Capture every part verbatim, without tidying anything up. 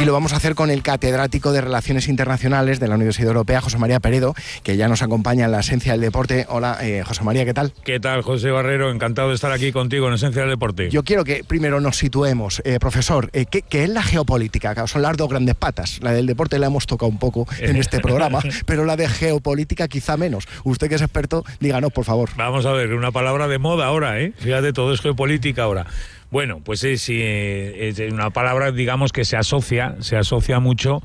y lo vamos a hacer con el catedrático de Relaciones Internacionales de la Universidad Europea, José María Peredo, que ya nos acompaña en la Esencia del Deporte. Hola, eh, José María, ¿qué tal? ¿Qué tal, José Barrero? Encantado de estar aquí contigo en Esencia del Deporte. Yo quiero que primero nos situemos, eh, profesor, eh, ¿qué, ¿qué es la geopolítica? Claro, son las dos grandes patas. La del deporte la hemos tocado un poco en este programa, pero la de geopolítica quizá menos. Usted, que es experto, díganos, por favor. Vamos a ver, una palabra de moda ahora, ¿eh? Fíjate, todo es geopolítica ahora. Bueno, pues es, es una palabra, digamos, que se asocia, se asocia mucho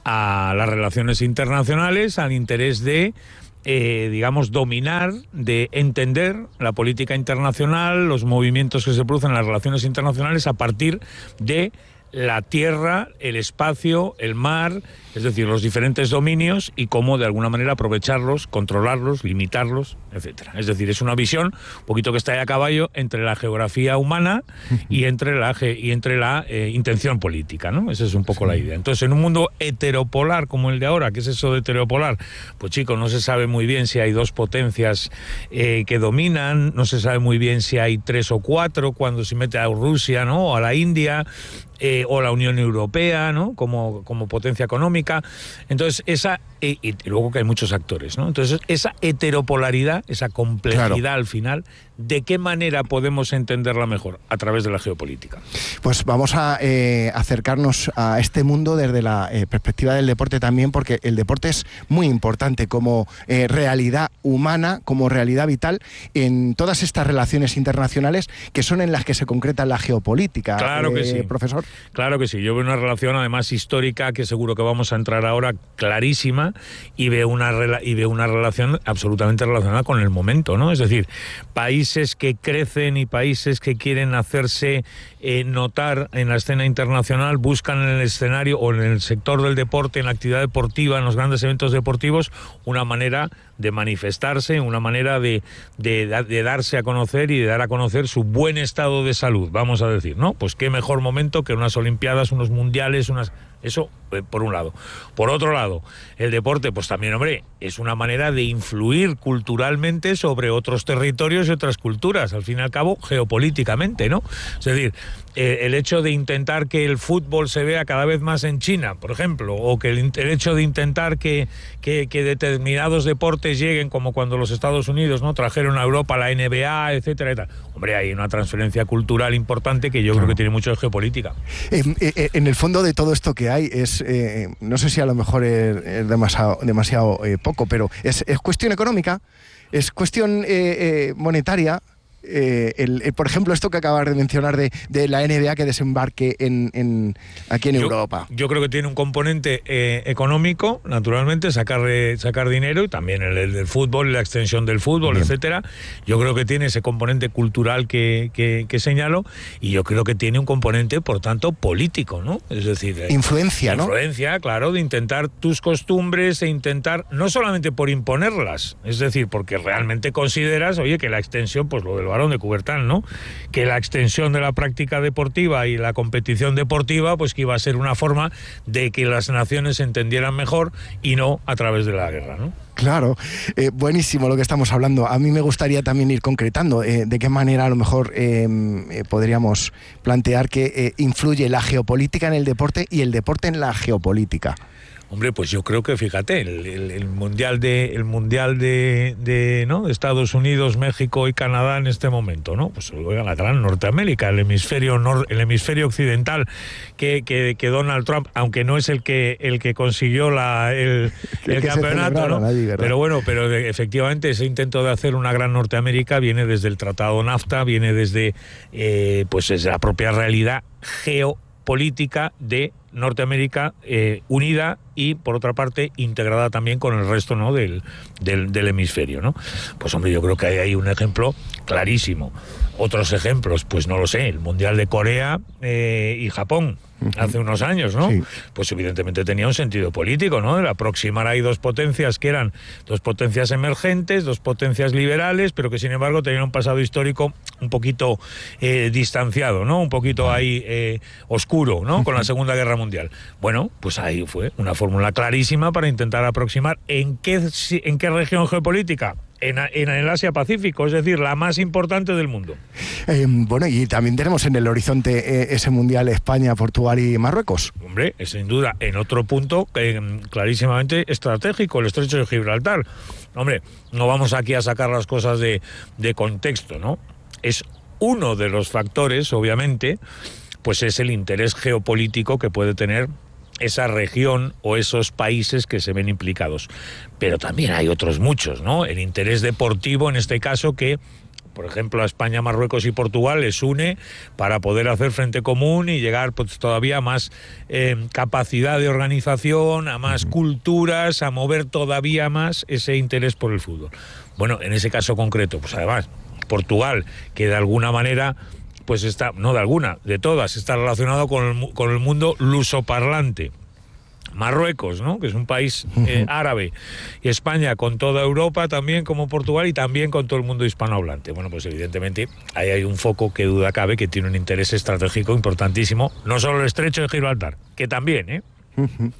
a las relaciones internacionales, al interés de, eh, digamos, dominar, de entender la política internacional, los movimientos que se producen en las relaciones internacionales a partir de la tierra, el espacio, el mar, es decir, los diferentes dominios y cómo de alguna manera aprovecharlos, controlarlos, limitarlos, etcétera. Es decir, es una visión un poquito que está ahí a caballo entre la geografía humana y entre la y entre la eh, intención política, ¿no? Esa es un poco sí. la idea. Entonces, en un mundo heteropolar como el de ahora, ¿qué es eso de heteropolar? Pues chicos, no se sabe muy bien si hay dos potencias eh, que dominan, no se sabe muy bien si hay tres o cuatro cuando se mete a Rusia, ¿no? O a la India. Eh, o la Unión Europea, ¿no? Como, como potencia económica. Entonces, esa, eh, y luego que hay muchos actores, ¿no? Entonces, esa heteropolaridad, esa complejidad claro. al final, ¿de qué manera podemos entenderla mejor? A través de la geopolítica. Pues vamos a eh, acercarnos a este mundo desde la eh, perspectiva del deporte también, porque el deporte es muy importante como eh, realidad humana, como realidad vital en todas estas relaciones internacionales que son en las que se concreta la geopolítica. Claro que eh, sí. Profesor. Claro que sí, yo veo una relación además histórica que seguro que vamos a entrar ahora clarísima y veo una, y veo una relación absolutamente relacionada con el momento, ¿no? Es decir, países que crecen y países que quieren hacerse eh, notar en la escena internacional buscan en el escenario o en el sector del deporte, en la actividad deportiva, en los grandes eventos deportivos, una manera de manifestarse, una manera de, de, de darse a conocer y de dar a conocer su buen estado de salud, vamos a decir, ¿no? Pues qué mejor momento que unas Olimpiadas, unos mundiales, unas... Eso, eh, por un lado. Por otro lado, el deporte, pues también, hombre, es una manera de influir culturalmente sobre otros territorios y otras culturas, al fin y al cabo, geopolíticamente, ¿no? Es decir, eh, el hecho de intentar que el fútbol se vea cada vez más en China, por ejemplo, o que el, el hecho de intentar que, que, que determinados deportes lleguen, como cuando los Estados Unidos, ¿no?, trajeron a Europa la N B A, etcétera, etcétera. Hombre, hay una transferencia cultural importante que yo creo que tiene mucho de geopolítica. Eh, eh, en el fondo de todo esto que hay es, eh, no sé si a lo mejor es, es demasiado, demasiado eh, poco, pero es, es cuestión económica, es cuestión eh, eh, monetaria. Eh, el, el, por ejemplo, esto que acabas de mencionar de, de la N B A que desembarque en, en, aquí en yo, Europa. Yo creo que tiene un componente eh, económico, naturalmente, sacar, eh, sacar dinero, y también el, el del fútbol, la extensión del fútbol, Bien. etcétera. Yo creo que tiene ese componente cultural que, que, que señalo, y yo creo que tiene un componente, por tanto, político, ¿no? Es decir, eh, influencia, ¿no? Influencia, claro, de intentar tus costumbres, e intentar, no solamente por imponerlas, es decir, porque realmente consideras, oye, que la extensión, pues lo del Barón de Coubertin, ¿no?, que la extensión de la práctica deportiva y la competición deportiva, pues que iba a ser una forma de que las naciones se entendieran mejor y no a través de la guerra, ¿no? Claro, eh, buenísimo lo que estamos hablando. A mí me gustaría también ir concretando eh, de qué manera a lo mejor eh, eh, podríamos plantear que eh, influye la geopolítica en el deporte y el deporte en la geopolítica. Hombre, pues yo creo que, fíjate, el, el, el mundial de el mundial de, de no de Estados Unidos, México y Canadá en este momento, ¿no? Pues oiga, la gran Norteamérica, el hemisferio nor, el hemisferio occidental, que, que, que Donald Trump, aunque no es el que el que consiguió la el, el campeonato, ¿no? Nadie, pero bueno, pero de, efectivamente ese intento de hacer una gran Norteamérica viene desde el Tratado NAFTA, viene desde eh, pues desde la propia realidad geopolítica de Norteamérica eh, unida y, por otra parte, integrada también con el resto, ¿no?, del, del, del hemisferio, ¿no? Pues, hombre, yo creo que hay ahí un ejemplo clarísimo. Otros ejemplos, pues no lo sé, el Mundial de Corea eh, y Japón, hace unos años, ¿no? Sí. Pues evidentemente tenía un sentido político, ¿no? El aproximar ahí dos potencias que eran dos potencias emergentes, dos potencias liberales, pero que sin embargo tenían un pasado histórico un poquito eh, distanciado, ¿no? Un poquito ahí eh, oscuro, ¿no? Con la Segunda Guerra Mundial. Bueno, pues ahí fue una fórmula clarísima para intentar aproximar. ¿En qué, en qué región geopolítica? en, en el Asia-Pacífico, es decir, la más importante del mundo. Eh, bueno, y también tenemos en el horizonte eh, ese Mundial España, Portugal y Marruecos. Hombre, sin duda, en otro punto eh, clarísimamente estratégico, el Estrecho de Gibraltar. Hombre, no vamos aquí a sacar las cosas de, de contexto, ¿no? Es uno de los factores, obviamente, pues es el interés geopolítico que puede tener esa región o esos países que se ven implicados. Pero también hay otros muchos, ¿no? El interés deportivo, en este caso, que, por ejemplo, a España, Marruecos y Portugal les une para poder hacer frente común y llegar pues, todavía a más eh, capacidad de organización, a más culturas, a mover todavía más ese interés por el fútbol. Bueno, en ese caso concreto, pues además, Portugal, que de alguna manera, pues está, no de alguna, de todas, está relacionado con el, con el mundo lusoparlante. Marruecos, ¿no? Que es un país eh, árabe, y España con toda Europa también, como Portugal, y también con todo el mundo hispanohablante. Bueno, pues evidentemente ahí hay un foco que duda cabe que tiene un interés estratégico importantísimo, no solo el Estrecho de Gibraltar, que también, ¿eh? Uh-huh.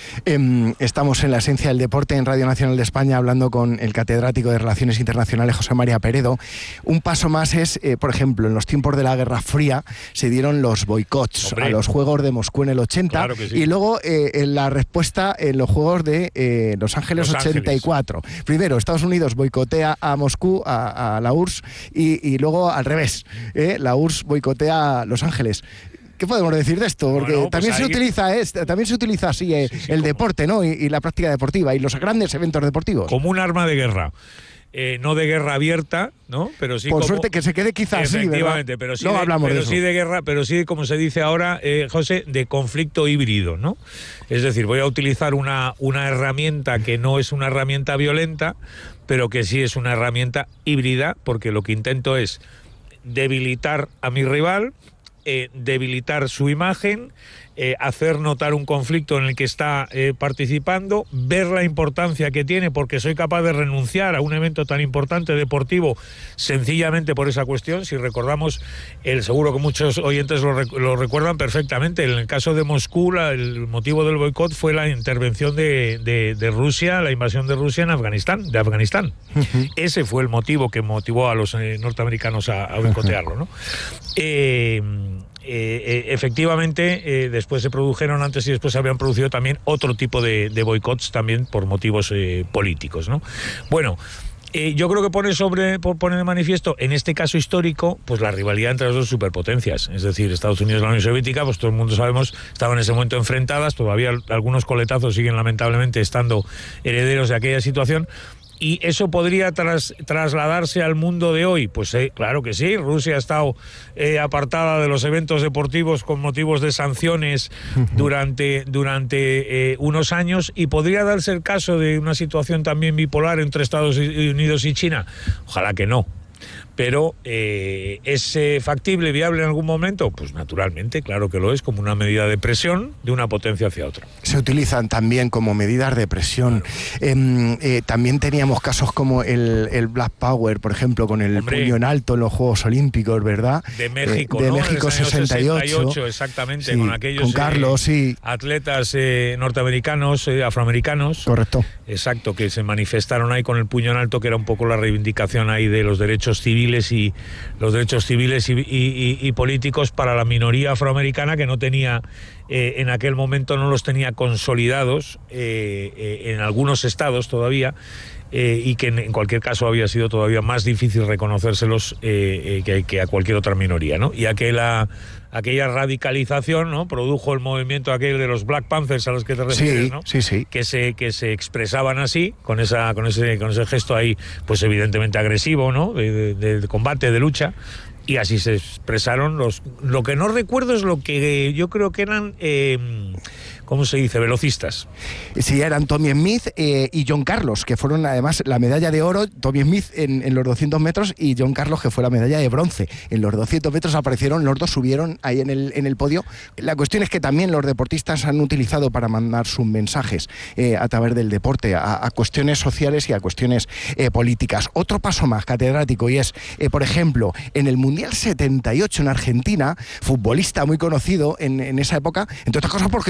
Eh, estamos en la esencia del deporte en Radio Nacional de España hablando con el catedrático de Relaciones Internacionales José María Peredo. Un paso más es, eh, por ejemplo, en los tiempos de la Guerra Fría se dieron los boicots a los Juegos de Moscú en el ochenta, claro que sí. Y luego eh, en la respuesta en los Juegos de eh, Los Ángeles los ochenta y cuatro. Ángeles. Primero, Estados Unidos boicotea a Moscú, a, a la U R S S, y, y luego al revés, eh, la U R S S boicotea a Los Ángeles. ¿Qué podemos decir de esto? Porque bueno, pues también, ahí... se utiliza, eh, también se utiliza así eh, sí, sí, el como... deporte, ¿no? Y, y la práctica deportiva y los grandes eventos deportivos. Como un arma de guerra. Eh, no de guerra abierta, ¿no? Pero sí por como... suerte que se quede quizás así, ¿verdad? Efectivamente, pero sí, no de, hablamos pero de sí de guerra, pero sí, como se dice ahora, eh, José, de conflicto híbrido, ¿no? Es decir, voy a utilizar una, una herramienta que no es una herramienta violenta, pero que sí es una herramienta híbrida, porque lo que intento es debilitar a mi rival, Eh, debilitar su imagen, eh, hacer notar un conflicto en el que está eh, participando, ver la importancia que tiene porque soy capaz de renunciar a un evento tan importante deportivo sencillamente por esa cuestión. Si recordamos, el seguro que muchos oyentes lo, rec lo recuerdan perfectamente, en el caso de Moscú la, el motivo del boicot fue la intervención de, de, de Rusia, la invasión de Rusia en Afganistán, de Afganistán. Uh-huh. Ese fue el motivo que motivó a los eh, norteamericanos a, a boicotearlo, ¿no? Eh, Eh, eh, efectivamente, eh, después se produjeron, antes y después se habían producido también otro tipo de, de boicots también por motivos eh, políticos, ¿no? Bueno, eh, yo creo que pone sobre pone de manifiesto, en este caso histórico, pues la rivalidad entre las dos superpotencias, es decir, Estados Unidos y la Unión Soviética, pues todo el mundo sabemos, estaban en ese momento enfrentadas, todavía algunos coletazos siguen lamentablemente estando herederos de aquella situación. ¿Y eso podría tras, trasladarse al mundo de hoy? Pues eh, claro que sí. Rusia ha estado eh, apartada de los eventos deportivos con motivos de sanciones durante, durante eh, unos años, y podría darse el caso de una situación también bipolar entre Estados Unidos y China. Ojalá que no. Pero eh, ¿es eh, factible, viable en algún momento? Pues naturalmente, claro que lo es, como una medida de presión de una potencia hacia otra. Se utilizan también como medidas de presión. Claro. Eh, eh, también teníamos casos como el, el Black Power, por ejemplo, con el Hombre, puño en alto en los Juegos Olímpicos, ¿verdad? De México, eh, de ¿no? México sesenta y ocho. sesenta y ocho, exactamente, sí, con aquellos con Carlos, eh, sí. atletas eh, norteamericanos, eh, afroamericanos. Correcto. Exacto, que se manifestaron ahí con el puño en alto, que era un poco la reivindicación ahí de los derechos civiles y los derechos civiles y, y, y, y políticos para la minoría afroamericana, que no tenía eh, en aquel momento no los tenía consolidados eh, eh, en algunos estados todavía. Eh, y que en, en cualquier caso había sido todavía más difícil reconocérselos eh, eh, que, que a cualquier otra minoría, ¿no? Y aquella, aquella radicalización, ¿no? Produjo el movimiento aquel de los Black Panthers a los que te refieres, sí, ¿no? Sí, sí. Que se, que se expresaban así, con esa, con ese, con ese gesto ahí, pues evidentemente agresivo, ¿no? De, de, de combate, de lucha. Y así se expresaron los... Lo que no recuerdo es lo que yo creo que eran... Eh, ¿Cómo se dice? Velocistas. Sí, eran Tommy Smith eh, y John Carlos, que fueron además la medalla de oro, Tommy Smith en, en los doscientos metros y John Carlos, que fue la medalla de bronce. En los doscientos metros aparecieron, los dos subieron ahí en el, en el podio. La cuestión es que también los deportistas han utilizado para mandar sus mensajes eh, a través del deporte, a, a cuestiones sociales y a cuestiones eh, políticas. Otro paso más, catedrático, y es, eh, por ejemplo, en el Mundial setenta y ocho en Argentina, futbolista muy conocido en, en esa época, entre otras cosas porque jugó en el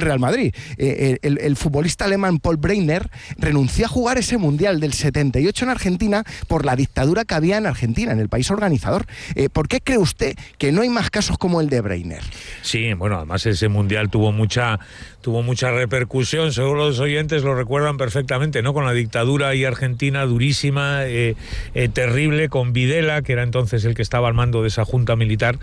Real Madrid. Eh, el, el futbolista alemán Paul Breitner renunció a jugar ese Mundial del setenta y ocho en Argentina por la dictadura que había en Argentina, en el país organizador. Eh, ¿Por qué cree usted que no hay más casos como el de Breitner? Sí, bueno, además ese Mundial tuvo mucha tuvo mucha repercusión, seguro los oyentes lo recuerdan perfectamente, ¿no? Con la dictadura ahí argentina durísima, eh, eh, terrible, con Videla, que era entonces el que estaba al mando de esa junta militar,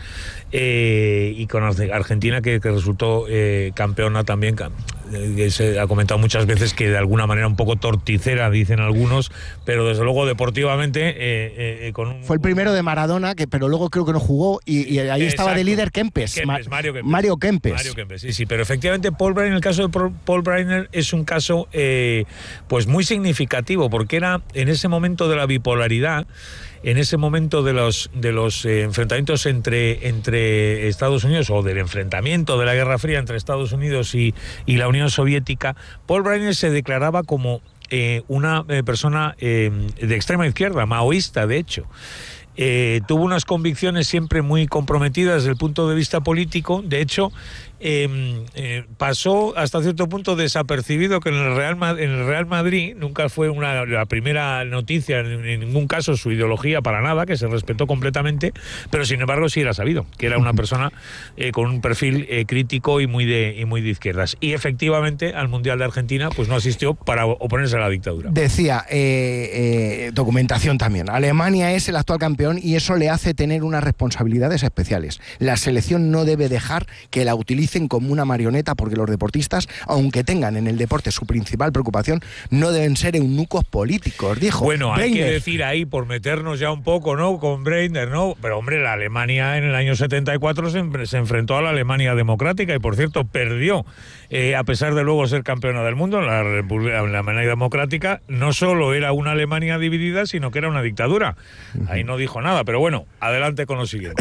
eh, y con Argentina que, que resultó eh, campeona también. Eh, se ha comentado muchas veces que de alguna manera un poco torticera, dicen algunos, pero desde luego deportivamente eh, eh, con un, fue el primero de Maradona, que pero luego creo que no jugó, y, y ahí exacto, estaba de líder Kempes, Kempes Mario Kempes. Mario Kempes. Mario Kempes, sí, sí, pero efectivamente Paul Breitner, el caso de Paul Breitner es un caso eh, pues muy significativo, porque era en ese momento de la bipolaridad, en ese momento de los de los eh, enfrentamientos entre, entre Estados Unidos, o del enfrentamiento de la Guerra Fría entre Estados Unidos y, y la Unión Soviética, Paul Breitner se declaraba como eh, una eh, persona eh, de extrema izquierda, maoísta, de hecho. Eh, tuvo unas convicciones siempre muy comprometidas desde el punto de vista político. De hecho, eh, eh, pasó hasta cierto punto desapercibido que en el Real, en el Real Madrid nunca fue una, la primera noticia, en, en ningún caso su ideología para nada, que se respetó completamente, pero sin embargo sí era sabido, que era una persona eh, con un perfil eh, crítico y muy, de, y muy de izquierdas. Y efectivamente al Mundial de Argentina pues no asistió para oponerse a la dictadura. Decía, eh, eh, documentación también, Alemania es el actual campeón y eso le hace tener unas responsabilidades especiales. La selección no debe dejar que la utilicen como una marioneta, porque los deportistas, aunque tengan en el deporte su principal preocupación, no deben ser eunucos políticos, dijo. Bueno, Breitner. Hay que decir ahí, por meternos ya un poco, ¿no?, con Breitner, ¿no? Pero hombre, la Alemania en el año setenta y cuatro se, se enfrentó a la Alemania democrática y, por cierto, perdió. Eh, a pesar de luego ser campeona del mundo, la, la Alemania democrática no solo era una Alemania dividida, sino que era una dictadura. Ahí no dijo nada, pero bueno, adelante con lo siguiente.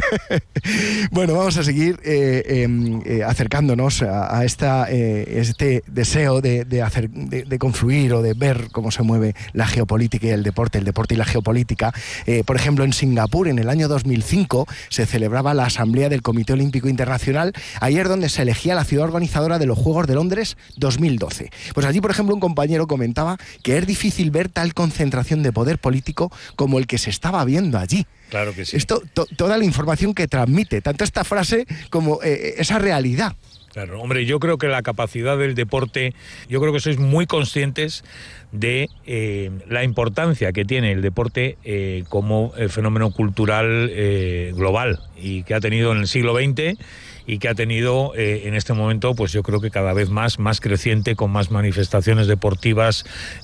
Bueno, vamos a seguir eh, eh, eh, acercándonos a, a esta, eh, este deseo de, de, hacer, de, de confluir o de ver cómo se mueve la geopolítica y el deporte, el deporte y la geopolítica. Eh, por ejemplo, en Singapur, en el año dos mil cinco, se celebraba la Asamblea del Comité Olímpico Internacional, ayer donde se elegía la ciudad organizadora de los Juegos de Londres dos mil doce. Pues allí, por ejemplo, un compañero comentaba que es difícil ver tal concentración de poder político como el que se estaba viendo allí. Claro que sí. Esto, to, toda la información que transmite, tanto esta frase como eh, esa realidad. Claro, hombre, yo creo que la capacidad del deporte, yo creo que sois muy conscientes de eh, la importancia que tiene el deporte eh, como eh, fenómeno cultural eh, global, y que ha tenido en el siglo veinte y que ha tenido eh, en este momento, pues yo creo que cada vez más, más creciente, con más manifestaciones deportivas,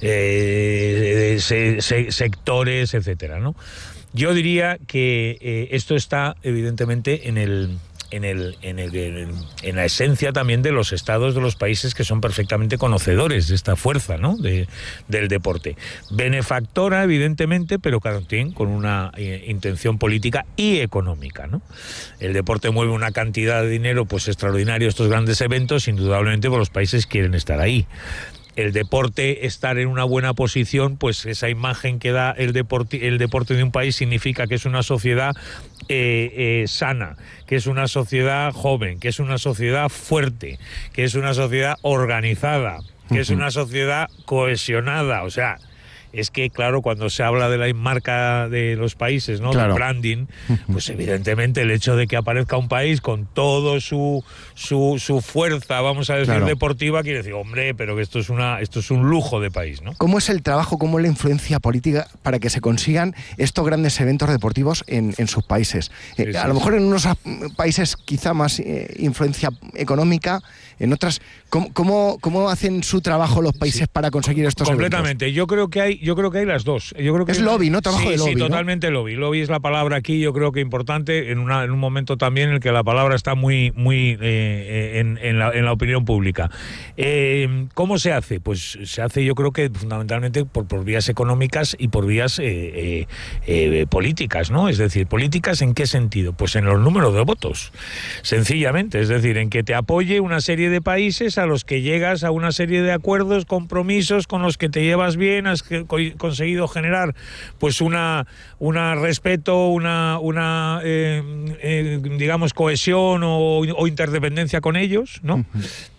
eh, se, se, sectores, etcétera, ¿no? Yo diría que eh, esto está evidentemente en el En, el, en, el, en la esencia también de los estados de los países, que son perfectamente conocedores de esta fuerza, ¿no?, de, del deporte. Benefactora, evidentemente, pero también con una eh, intención política y económica, ¿no? El deporte mueve una cantidad de dinero pues extraordinario, estos grandes eventos, indudablemente, porque los países quieren estar ahí. El deporte, estar en una buena posición, pues esa imagen que da el deporte, el deporte de un país significa que es una sociedad eh, eh, sana, que es una sociedad joven, que es una sociedad fuerte, que es una sociedad organizada, que es una sociedad cohesionada. O sea, es que, claro, cuando se habla de la marca de los países, ¿no?, claro, del branding, pues evidentemente el hecho de que aparezca un país con todo su su, su fuerza, vamos a decir, claro, deportiva, quiere decir, hombre, pero que esto es una esto es un lujo de país, ¿no? ¿Cómo es el trabajo, cómo es la influencia política para que se consigan estos grandes eventos deportivos en, en sus países? Sí, eh, sí, a lo mejor en unos países quizá más eh, influencia económica, en otras, ¿cómo, cómo, cómo hacen su trabajo los países sí, para conseguir estos completamente. eventos? Yo creo que hay Yo creo que hay las dos. Yo creo que es lobby, ¿no? Trabajo sí, de lobby. Sí, ¿no? totalmente lobby. Lobby es la palabra aquí, yo creo que importante, en, una, en un momento también en el que la palabra está muy, muy eh, en, en, la, en la opinión pública. Eh, ¿Cómo se hace? Pues se hace, yo creo que fundamentalmente por, por vías económicas y por vías eh, eh, eh, políticas, ¿no? Es decir, ¿políticas en qué sentido? Pues en los números de votos, sencillamente. Es decir, en que te apoye una serie de países a los que llegas a una serie de acuerdos, compromisos con los que te llevas bien, has conseguido generar pues una una respeto, una una eh, eh, digamos cohesión o, o interdependencia con ellos, ¿no? Uh-huh.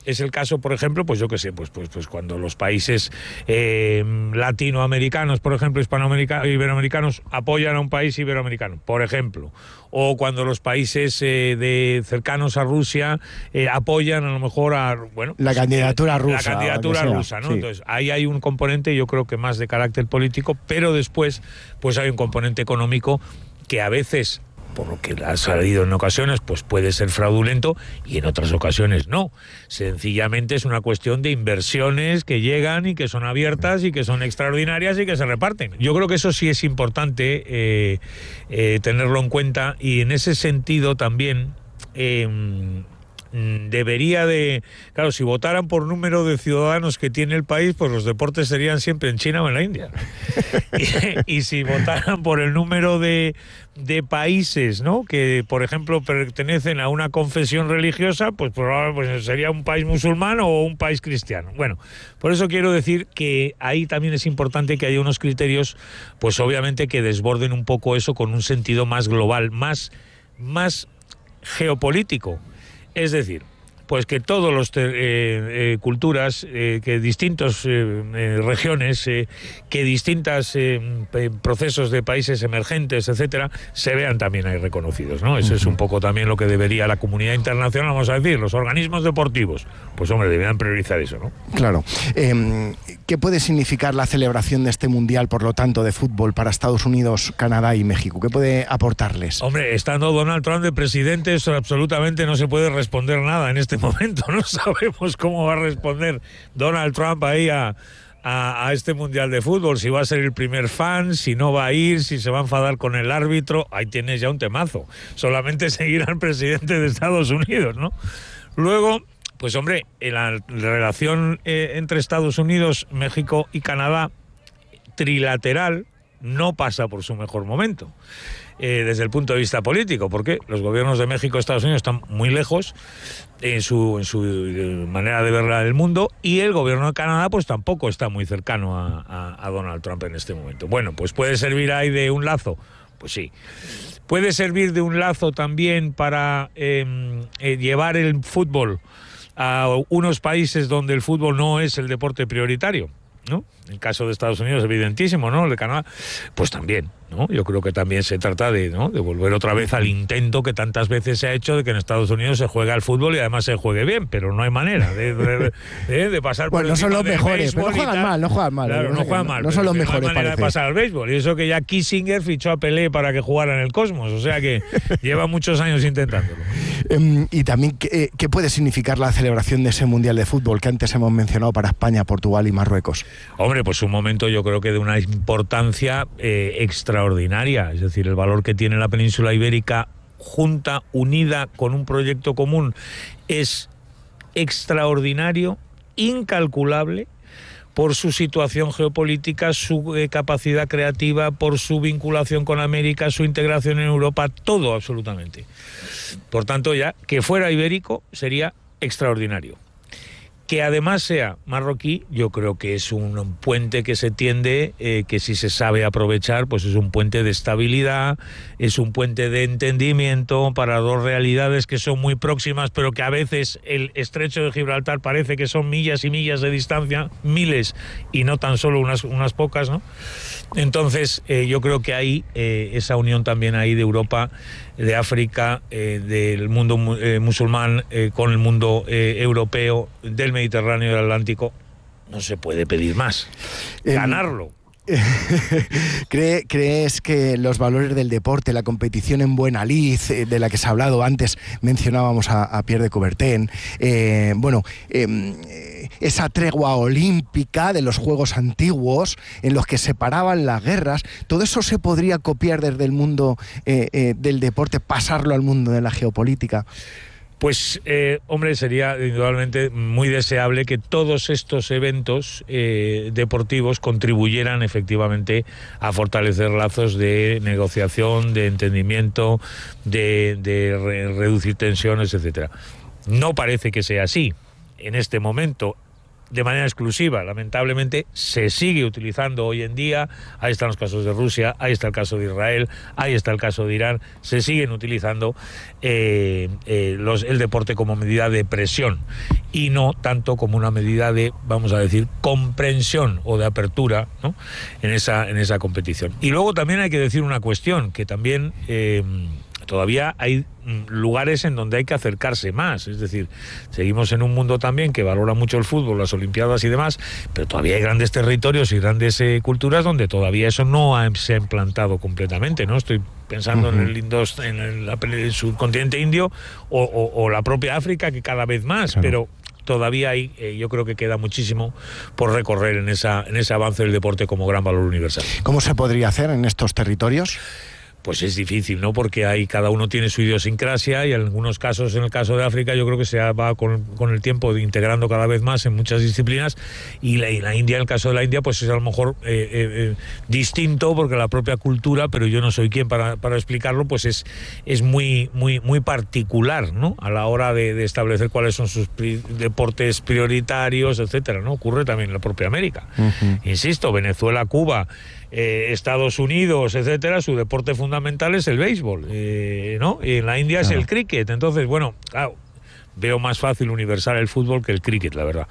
es el caso, por ejemplo, pues yo qué sé, pues, pues, pues cuando los países eh, latinoamericanos, por ejemplo, hispanoamericanos, iberoamericanos, apoyan a un país iberoamericano, por ejemplo, o cuando los países eh, de cercanos a Rusia eh, apoyan a lo mejor a, bueno, la pues, candidatura rusa. La candidatura rusa, ¿no? Sí. Entonces, ahí hay un componente, yo creo que más de carácter político, pero después, pues hay un componente económico que a veces, por lo que ha salido en ocasiones, pues puede ser fraudulento y en otras ocasiones no. Sencillamente es una cuestión de inversiones que llegan y que son abiertas y que son extraordinarias y que se reparten. Yo creo que eso sí es importante eh, eh, tenerlo en cuenta, y en ese sentido también eh, debería de... Claro, si votaran por número de ciudadanos que tiene el país, pues los deportes serían siempre en China o en la India. y, y si votaran por el número de, de países, ¿no?, que, por ejemplo, pertenecen a una confesión religiosa, pues probablemente pues sería un país musulmán o un país cristiano. Bueno, por eso quiero decir que ahí también es importante que haya unos criterios, pues obviamente que desborden un poco eso con un sentido más global, más, más geopolítico. Es decir, pues que todos los eh, eh, culturas, eh, que distintas eh, eh, regiones, eh, que distintos eh, procesos de países emergentes, etcétera, se vean también ahí reconocidos, ¿no? Eso uh-huh. es un poco también lo que debería la comunidad internacional, vamos a decir, los organismos deportivos, pues hombre, deberían priorizar eso, ¿no? Claro. Eh, ¿Qué puede significar la celebración de este mundial, por lo tanto, de fútbol para Estados Unidos, Canadá y México? ¿Qué puede aportarles? Hombre, estando Donald Trump de presidente, eso absolutamente no se puede responder nada en este momento. No sabemos cómo va a responder Donald Trump ahí a, a, a este mundial de fútbol, si va a ser el primer fan, si no va a ir, si se va a enfadar con el árbitro. Ahí tienes ya un temazo. Solamente seguir al presidente de Estados Unidos, ¿no? Luego, pues hombre, en la relación eh, entre Estados Unidos, México y Canadá, trilateral, no pasa por su mejor momento. Eh, desde el punto de vista político, porque los gobiernos de México y Estados Unidos están muy lejos en su, en su manera de ver el mundo, y el gobierno de Canadá pues tampoco está muy cercano a, a, a Donald Trump en este momento. Bueno, pues puede servir ahí de un lazo, pues sí. Puede servir de un lazo también para eh, eh, llevar el fútbol a unos países donde el fútbol no es el deporte prioritario, ¿no? En el caso de Estados Unidos, evidentísimo, ¿no? El de Canadá, pues también, ¿no? Yo creo que también se trata de, ¿no?, de volver otra vez al intento que tantas veces se ha hecho de que en Estados Unidos se juegue al fútbol y además se juegue bien, pero no hay manera de, de, de, de pasar por bueno, no son los mejores, pero no juegan tal. mal, no juegan mal. Claro, no juegan no, mal. No son los mejores, no hay manera parece. de pasar al béisbol, y eso que ya Kissinger fichó a Pelé para que jugara en el Cosmos, o sea que lleva muchos años intentándolo. Um, y también, ¿qué, ¿qué puede significar la celebración de ese Mundial de Fútbol que antes hemos mencionado para España, Portugal y Marruecos? Hombre, pues un momento yo creo que de una importancia eh, extraordinaria, es decir, el valor que tiene la península ibérica junta, unida con un proyecto común, es extraordinario, incalculable, por su situación geopolítica, su eh, capacidad creativa, por su vinculación con América, su integración en Europa, todo absolutamente. Por tanto, ya que fuera ibérico sería extraordinario. Que además sea marroquí, yo creo que es un puente que se tiende, eh, que si se sabe aprovechar, pues es un puente de estabilidad, es un puente de entendimiento para dos realidades que son muy próximas, pero que a veces el estrecho de Gibraltar parece que son millas y millas de distancia, miles, y no tan solo unas, unas pocas, ¿no? Entonces, eh, yo creo que hay eh, esa unión también ahí de Europa, de África, eh, del mundo eh, musulmán eh, con el mundo eh, europeo, del Mediterráneo y del Atlántico, no se puede pedir más. Eh, Ganarlo. ¿Cree, ¿Crees que los valores del deporte, la competición en buena lid, eh, de la que se ha hablado antes, mencionábamos a, a Pierre de Coubertin, eh, bueno, eh, esa tregua olímpica de los Juegos antiguos en los que se paraban las guerras, todo eso se podría copiar desde el mundo eh, eh, del deporte, pasarlo al mundo de la geopolítica? Pues, eh, hombre, sería indudablemente muy deseable que todos estos eventos eh, deportivos contribuyeran efectivamente a fortalecer lazos de negociación, de entendimiento, de, de re- reducir tensiones, etcétera. No parece que sea así en este momento, de manera exclusiva. Lamentablemente se sigue utilizando hoy en día. Ahí están los casos de Rusia, ahí está el caso de Israel, ahí está el caso de Irán. Se siguen utilizando eh, eh, los, el deporte como medida de presión. y no tanto como una medida de, vamos a decir, comprensión o de apertura, ¿no?, en esa, en esa competición. Y luego también hay que decir una cuestión, que también eh, todavía hay lugares en donde hay que acercarse más, es decir, seguimos en un mundo también que valora mucho el fútbol, las olimpiadas y demás, pero todavía hay grandes territorios y grandes eh, culturas donde todavía eso no ha, se ha implantado completamente, ¿no? Estoy pensando uh-huh. en el Indos, en el, el subcontinente indio o, o, o la propia África, que cada vez más, claro. pero todavía hay, eh, yo creo que queda muchísimo por recorrer en esa en ese avance del deporte como gran valor universal. ¿Cómo se podría hacer en estos territorios? Pues es difícil, ¿no? Porque ahí cada uno tiene su idiosincrasia y en algunos casos, en el caso de África, yo creo que se va con, con el tiempo integrando cada vez más en muchas disciplinas, y la, y la India, en el caso de la India, pues es a lo mejor eh, eh, distinto, porque la propia cultura, pero yo no soy quien para, para explicarlo, pues es, es muy, muy, muy particular, ¿no? A la hora de, de establecer cuáles son sus pri- deportes prioritarios, etcétera, ¿no? Ocurre también en la propia América. Uh-huh. Insisto, Venezuela, Cuba, Eh, Estados Unidos, etcétera, su deporte fundamental es el béisbol, eh, ¿no? Y en la India claro. es el cricket. Entonces, bueno, claro, veo más fácil universal el fútbol que el cricket, la verdad.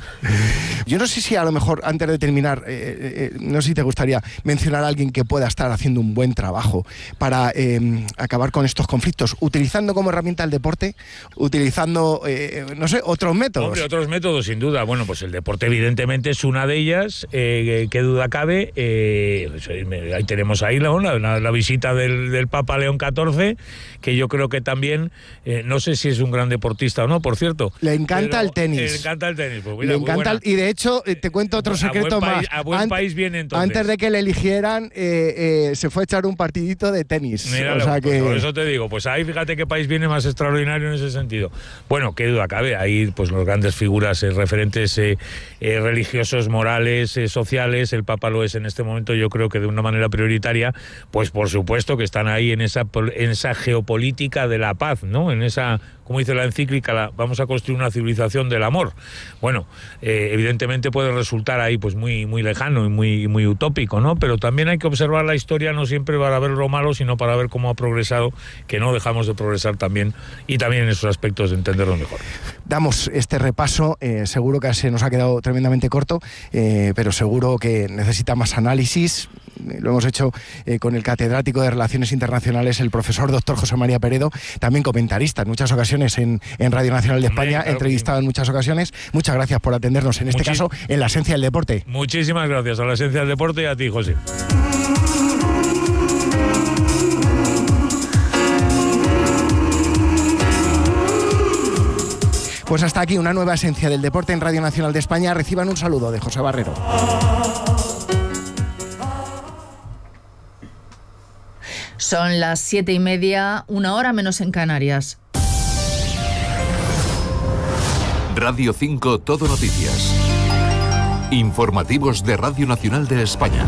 Yo no sé si a lo mejor, antes de terminar, eh, eh, no sé si te gustaría mencionar a alguien que pueda estar haciendo un buen trabajo para eh, acabar con estos conflictos, utilizando como herramienta el deporte, utilizando, eh, no sé, otros métodos. Hombre, otros métodos, sin duda. Bueno, pues el deporte evidentemente es una de ellas, eh, qué duda cabe. Eh, pues ahí tenemos ahí la, la, la visita del, del Papa León catorce, que yo creo que también, eh, no sé si es un gran deportista o no, por cierto. Le encanta pero, el tenis. Le encanta el tenis. Pues mira, le encanta el, y de hecho, te cuento otro secreto país, más. A buen Ant, país viene entonces. Antes de que le eligieran, eh, eh, se fue a echar un partidito de tenis. Mira, o sea pues que... por eso te digo, pues ahí fíjate qué país viene más extraordinario en ese sentido. Bueno, qué duda cabe, ahí pues las grandes figuras, eh, referentes eh, eh, religiosos, morales, eh, sociales, el Papa lo es en este momento, yo creo que de una manera prioritaria, pues por supuesto que están ahí en esa, en esa geopolítica de la paz, ¿no? En esa, como dice la encíclica, la, vamos a construir una civilización del amor. Bueno, eh, evidentemente puede resultar ahí pues muy, muy lejano y muy, muy utópico, ¿no? Pero también hay que observar la historia, no siempre para ver lo malo, sino para ver cómo ha progresado, que no dejamos de progresar también, y también en esos aspectos de entenderlo mejor. Damos este repaso, eh, seguro que se nos ha quedado tremendamente corto, eh, pero seguro que necesita más análisis. Lo hemos hecho eh, con el catedrático de Relaciones Internacionales, el profesor doctor José María Peredo, también comentarista en muchas ocasiones en, en Radio Nacional de España, Hombre, claro, entrevistado en muchas ocasiones. Muchas gracias por atendernos, en este Muchis- caso, en La Esencia del Deporte. Muchísimas gracias a La Esencia del Deporte y a ti, José. Pues hasta aquí una nueva Esencia del Deporte en Radio Nacional de España. Reciban un saludo de José Barrero. Son las siete y media, una hora menos en Canarias. Radio cinco Todo Noticias. Informativos de Radio Nacional de España.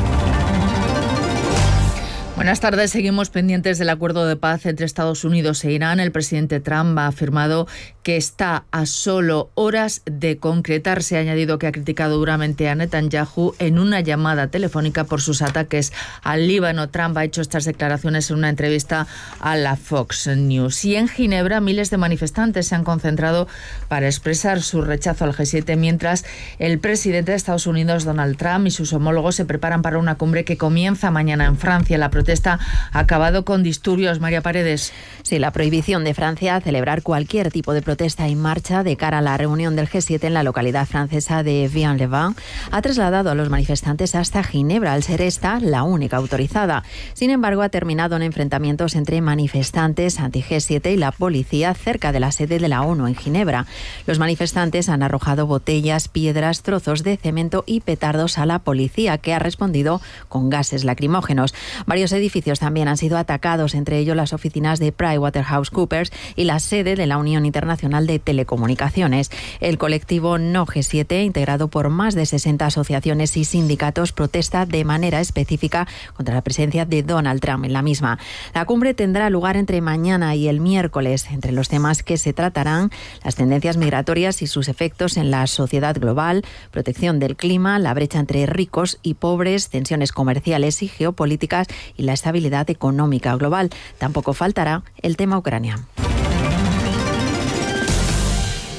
Buenas tardes. Seguimos pendientes del acuerdo de paz entre Estados Unidos e Irán. El presidente Trump ha afirmado que está a solo horas de concretarse. Ha añadido que ha criticado duramente a Netanyahu en una llamada telefónica por sus ataques al Líbano. Trump ha hecho estas declaraciones en una entrevista a la Fox News. Y en Ginebra, miles de manifestantes se han concentrado para expresar su rechazo al G siete, mientras el presidente de Estados Unidos, Donald Trump, y sus homólogos se preparan para una cumbre que comienza mañana en Francia. La protesta ha acabado con disturbios. María Paredes. Sí, la prohibición de Francia a celebrar cualquier tipo de protesta y marcha de cara a la reunión del G siete en la localidad francesa de Vian-le-Vin ha trasladado a los manifestantes hasta Ginebra, al ser esta la única autorizada. Sin embargo, ha terminado en enfrentamientos entre manifestantes anti-G siete y la policía cerca de la sede de la ONU en Ginebra. Los manifestantes han arrojado botellas, piedras, trozos de cemento y petardos a la policía, que ha respondido con gases lacrimógenos. Varios edificios también han sido atacados, entre ellos las oficinas de PricewaterhouseCoopers y la sede de la Unión Internacional de Telecomunicaciones. El colectivo No G siete, integrado por más de sesenta asociaciones y sindicatos, protesta de manera específica contra la presencia de Donald Trump en la misma. La cumbre tendrá lugar entre mañana y el miércoles. Entre los temas que se tratarán, las tendencias migratorias y sus efectos en la sociedad global, protección del clima, la brecha entre ricos y pobres, tensiones comerciales y geopolíticas y la estabilidad económica global. Tampoco faltará el tema Ucrania.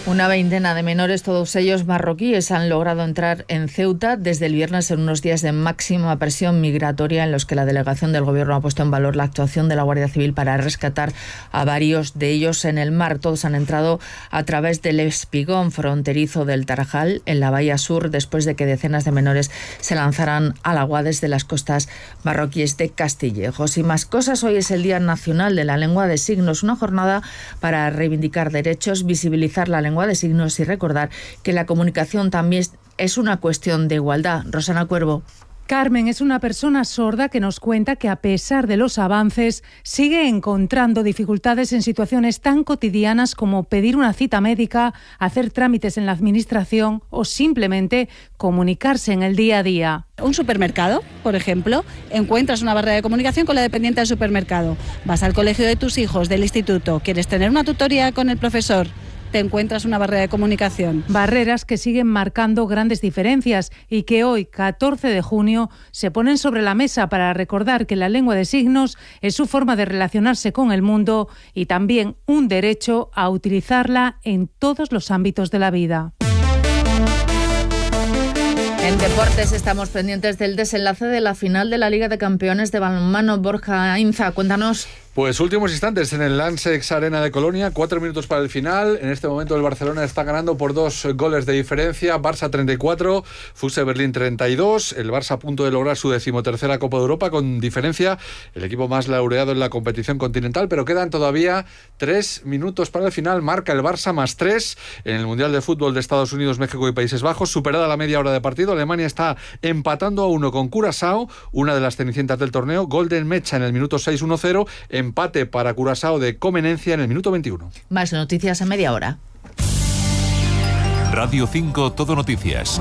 Una veintena de menores, todos ellos marroquíes, han logrado entrar en Ceuta desde el viernes en unos días de máxima presión migratoria en los que la delegación del Gobierno ha puesto en valor la actuación de la Guardia Civil para rescatar a varios de ellos en el mar. Todos han entrado a través del espigón fronterizo del Tarajal, en la bahía sur, después de que decenas de menores se lanzaran al agua desde las costas marroquíes de Castillejos. Y más cosas, hoy es el Día Nacional de la Lengua de Signos, una jornada para reivindicar derechos, visibilizar la lengua de signos y recordar que la comunicación también es una cuestión de igualdad. Rosana Cuervo. Carmen es una persona sorda que nos cuenta que, a pesar de los avances, sigue encontrando dificultades en situaciones tan cotidianas como pedir una cita médica, hacer trámites en la administración o simplemente comunicarse en el día a día. Un supermercado, por ejemplo, encuentras una barrera de comunicación con la dependiente del supermercado. Vas al colegio de tus hijos, del instituto, quieres tener una tutoría con el profesor, te encuentras una barrera de comunicación. Barreras que siguen marcando grandes diferencias y que hoy, catorce de junio, se ponen sobre la mesa para recordar que la lengua de signos es su forma de relacionarse con el mundo y también un derecho a utilizarla en todos los ámbitos de la vida. En deportes estamos pendientes del desenlace de la final de la Liga de Campeones de balonmano. Borja Inza, cuéntanos. Pues últimos instantes en el Lancex Arena de Colonia, cuatro minutos para el final. En este momento el Barcelona está ganando por dos goles de diferencia. Barça treinta y cuatro, F U S Berlín treinta y dos. El Barça a punto de lograr su decimotercera Copa de Europa con diferencia. El equipo más laureado en la competición continental, pero quedan todavía tres minutos para el final. Marca el Barça más tres en el Mundial de Fútbol de Estados Unidos, México y Países Bajos. Superada la media hora de partido, Alemania está empatando a uno con Curazao, una de las cenicientas del torneo. Golden Mecha en el minuto seis, uno cero. Empate para Curazao de Comenencia en el minuto veintiuno. Más noticias en media hora. Radio cinco Todo Noticias.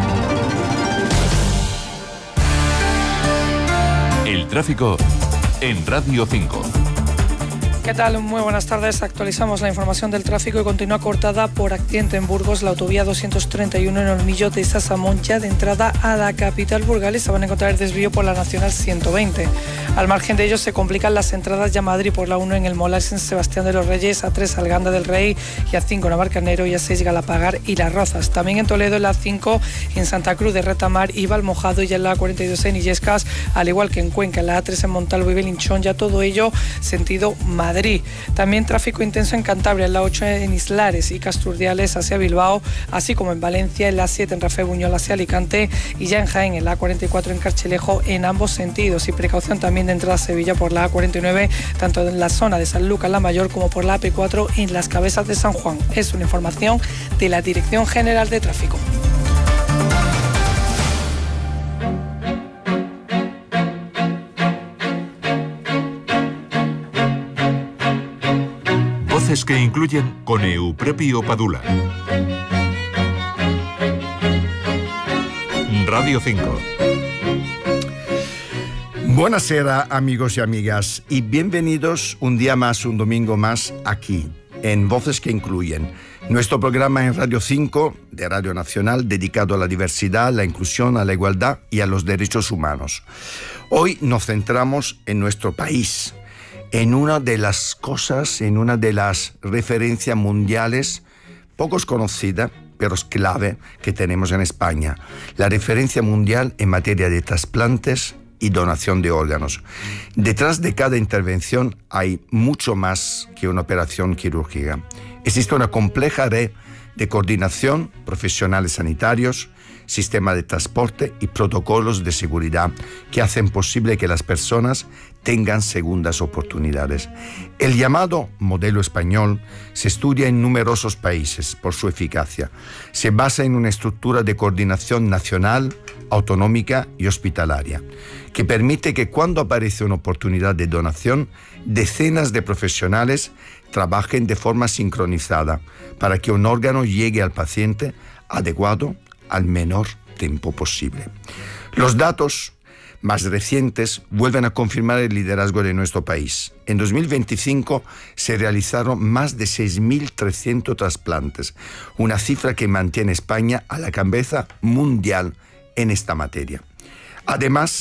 El tráfico en Radio cinco. ¿Qué tal? Muy buenas tardes. Actualizamos la información del tráfico y continúa cortada por accidente en Burgos, la autovía doscientos treinta y uno en Olmillo de Sasamón, ya de entrada a la capital burgalesa. Se van a encontrar el desvío por la Nacional ciento veinte. Al margen de ello se complican las entradas ya a Madrid por la uno en el Molas, en Sebastián de los Reyes, a tres Alganda del Rey y a cinco Navalcarnero y a seis Galapagar y Las Rozas. También en Toledo en la cinco, en Santa Cruz de Retamar y Valmojado, y en la cuarenta y dos en Illescas, al igual que en Cuenca, en la A tres en Montalvo y Belinchón, ya todo ello sentido Madrid. También tráfico intenso en Cantabria, en la ocho en Islares y Casturdiales hacia Bilbao, así como en Valencia, en la siete en Rafael Buñol hacia Alicante, y ya en Jaén, en la A cuarenta y cuatro en Carchelejo, en ambos sentidos. Y precaución también de entrada a Sevilla por la A cuarenta y nueve, tanto en la zona de Sanlúcar la Mayor como por la A P cuatro en Las Cabezas de San Juan. Es una información de la Dirección General de Tráfico. Voces que incluyen con Eupropio Padula. Radio cinco. Buonasera, amigos y amigas, y bienvenidos un día más, un domingo más, aquí, en Voces que Incluyen, nuestro programa en Radio cinco de Radio Nacional dedicado a la diversidad, la inclusión, a la igualdad y a los derechos humanos. Hoy nos centramos en nuestro país, en una de las cosas, en una de las referencias mundiales pocos conocida, pero es clave, que tenemos en España, la referencia mundial en materia de trasplantes y donación de órganos. Detrás de cada intervención hay mucho más que una operación quirúrgica. Existe una compleja red de coordinación, profesionales sanitarios, sistema de transporte y protocolos de seguridad que hacen posible que las personas tengan segundas oportunidades. El llamado modelo español se estudia en numerosos países por su eficacia. Se basa en una estructura de coordinación nacional, autonómica y hospitalaria, que permite que cuando aparece una oportunidad de donación, decenas de profesionales trabajen de forma sincronizada para que un órgano llegue al paciente adecuado al menor tiempo posible. Los datos más recientes vuelven a confirmar el liderazgo de nuestro país. En dos mil veinticinco se realizaron más de seis mil trescientos trasplantes, una cifra que mantiene a España a la cabeza mundial en esta materia. Además,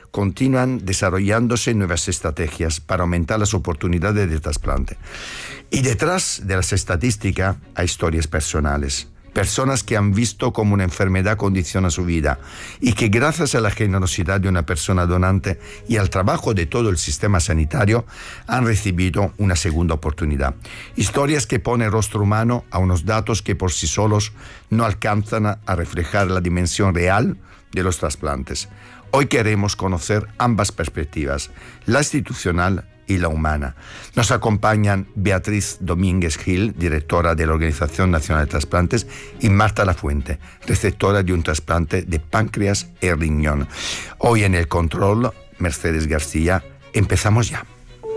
continúan desarrollándose nuevas estrategias para aumentar las oportunidades de trasplante. Y detrás de las estadísticas hay historias personales. Personas que han visto cómo una enfermedad condiciona su vida y que gracias a la generosidad de una persona donante y al trabajo de todo el sistema sanitario han recibido una segunda oportunidad. Historias que ponen rostro humano a unos datos que por sí solos no alcanzan a reflejar la dimensión real de los trasplantes. Hoy queremos conocer ambas perspectivas, la institucional y la humana. Nos acompañan Beatriz Domínguez Gil, directora de la Organización Nacional de Trasplantes, y Marta Lafuente, receptora de un trasplante de páncreas y riñón. Hoy en el control, Mercedes García. Empezamos ya.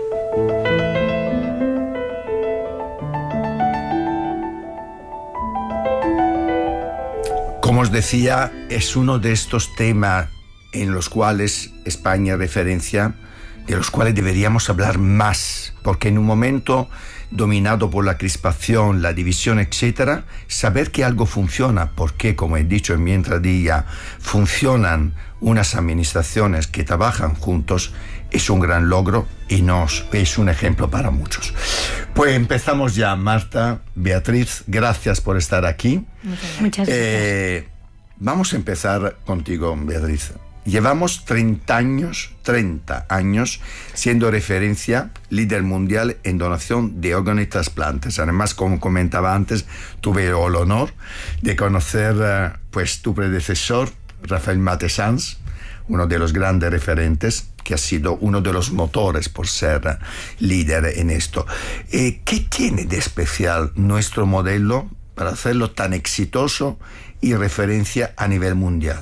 Como os decía, es uno de estos temas en los cuales España referencia, de los cuales deberíamos hablar más, porque en un momento dominado por la crispación, la división, etcétera, saber que algo funciona, porque, como he dicho en mi entradilla, funcionan unas administraciones que trabajan juntos, es un gran logro y nos es un ejemplo para muchos. Pues empezamos ya, Marta, Beatriz, gracias por estar aquí. Muchas gracias. Eh, vamos a empezar contigo, Beatriz. Llevamos treinta años, treinta años siendo referencia, líder mundial en donación de órganos y trasplantes. Además, como comentaba antes, tuve el honor de conocer uh, pues, tu predecesor, Rafael Matessans, uno de los grandes referentes, que ha sido uno de los motores por ser uh, líder en esto. Eh, ¿Qué tiene de especial nuestro modelo para hacerlo tan exitoso y referencia a nivel mundial?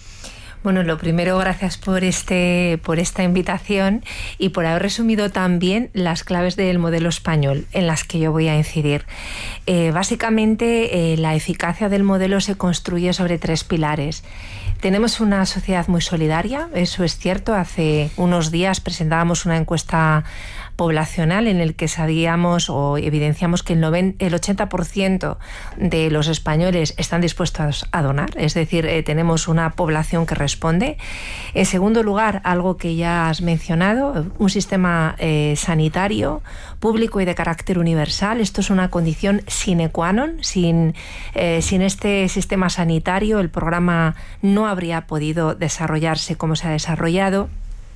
Bueno, lo primero, gracias por este por esta invitación y por haber resumido también las claves del modelo español en las que yo voy a incidir. Eh, básicamente, eh, la eficacia del modelo se construye sobre tres pilares. Tenemos una sociedad muy solidaria, eso es cierto. Hace unos días presentábamos una encuesta poblacional en el que sabíamos o evidenciamos que el, noventa, el ochenta por ciento de los españoles están dispuestos a donar, es decir, eh, tenemos una población que responde. En segundo lugar, algo que ya has mencionado, un sistema eh, sanitario público y de carácter universal. Esto es una condición sine qua non. Sin, eh, sin este sistema sanitario, el programa no habría podido desarrollarse como se ha desarrollado.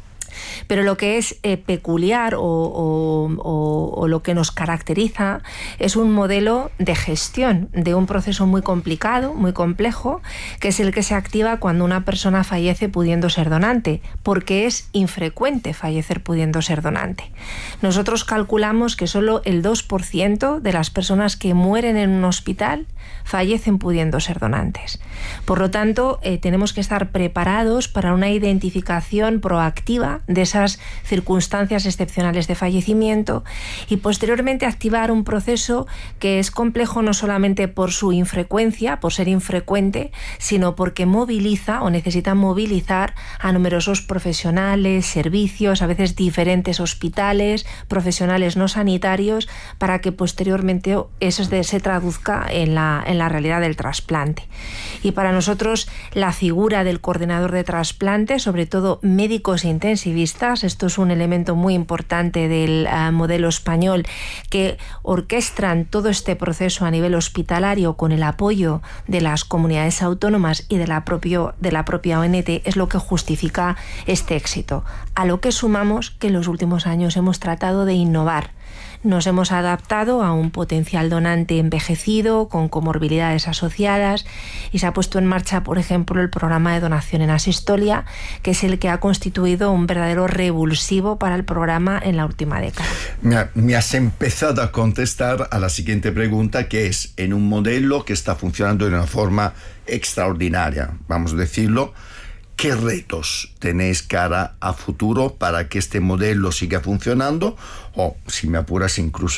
Pero lo que es eh, peculiar o, o, o, o lo que nos caracteriza es un modelo de gestión de un proceso muy complicado, muy complejo, que es el que se activa cuando una persona fallece pudiendo ser donante, porque es infrecuente fallecer pudiendo ser donante. Nosotros calculamos que solo el dos por ciento de las personas que mueren en un hospital fallecen pudiendo ser donantes. Por lo tanto, eh, tenemos que estar preparados para una identificación proactiva de esas circunstancias excepcionales de fallecimiento y posteriormente activar un proceso que es complejo no solamente por su infrecuencia, por ser infrecuente, sino porque moviliza o necesita movilizar a numerosos profesionales, servicios, a veces diferentes hospitales, profesionales no sanitarios, para que posteriormente eso se traduzca en la, en la realidad del trasplante. Y para nosotros la figura del coordinador de trasplante, sobre todo médicos intensivistas, esto es un elemento muy importante del uh, modelo español, que orquestan todo este proceso a nivel hospitalario con el apoyo de las comunidades autónomas y de la, propio, de la propia O N T, es lo que justifica este éxito. A lo que sumamos que en los últimos años hemos tratado de innovar. Nos hemos adaptado a un potencial donante envejecido, con comorbilidades asociadas, y se ha puesto en marcha, por ejemplo, el programa de donación en asistolia, que es el que ha constituido un verdadero revulsivo para el programa en la última década. Me, me has empezado a contestar a la siguiente pregunta, que es, en un modelo que está funcionando de una forma extraordinaria, vamos a decirlo, ¿qué retos tenéis cara a futuro para que este modelo siga funcionando? O, si me apuras, incluso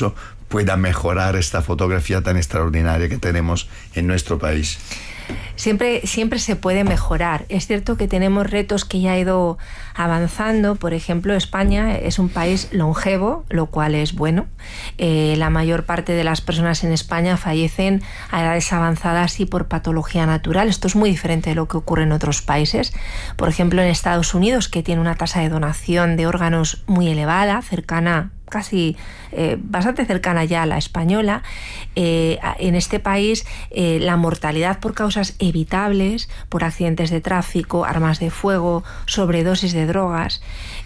pueda mejorar esta fotografía tan extraordinaria que tenemos en nuestro país? Siempre, siempre se puede mejorar. Es cierto que tenemos retos que ya ha ido avanzando. Por ejemplo, España es un país longevo, lo cual es bueno. Eh, la mayor parte de las personas en España fallecen a edades avanzadas y por patología natural. Esto es muy diferente de lo que ocurre en otros países. Por ejemplo, en Estados Unidos, que tiene una tasa de donación de órganos muy elevada, cercana casi eh, bastante cercana ya a la española. Eh, en este país eh, la mortalidad por causas evitables, por accidentes de tráfico, armas de fuego, sobredosis de drogas,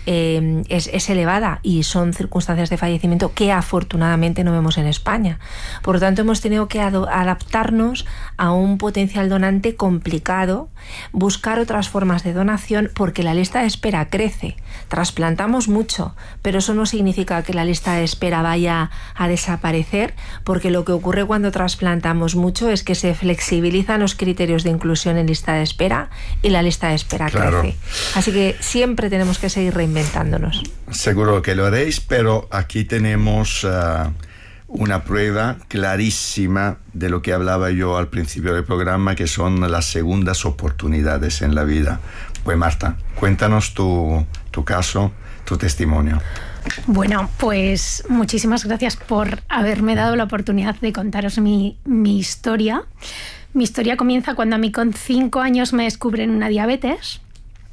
eh, es, es elevada y son circunstancias de fallecimiento que afortunadamente no vemos en España. Por lo tanto, hemos tenido que adaptarnos a un potencial donante complicado, buscar otras formas de donación porque la lista de espera crece. Trasplantamos mucho, pero eso no significa que la lista de espera vaya a desaparecer, porque lo que ocurre cuando trasplantamos mucho es que se flexibilizan los criterios de inclusión en lista de espera y la lista de espera claro. crece. Así que siempre tenemos que seguir reinventándonos. Seguro que lo haréis, pero aquí tenemos uh, una prueba clarísima de lo que hablaba yo al principio del programa, que son las segundas oportunidades en la vida. Pues Marta, cuéntanos tu, tu caso, tu testimonio. Bueno, pues muchísimas gracias por haberme dado la oportunidad de contaros mi, mi historia. Mi historia comienza cuando a mí con cinco años me descubren una diabetes,